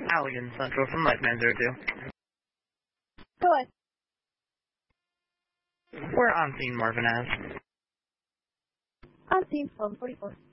Allegan Central from Lightman 02. Go ahead. We're on scene, Marvin Ave. On scene, 1244.